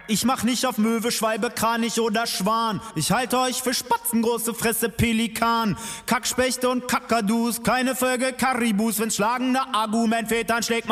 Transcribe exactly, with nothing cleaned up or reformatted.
Ich mach nicht auf Möwe, Schwalbe, Kranich oder Schwan. Ich halte euch für Spatzen, große Fresse, Pelikan. Kackspechte und Kakadus, keine Vögel, Karibus. Wenn's schlagender Argument fehlt, dann schlägt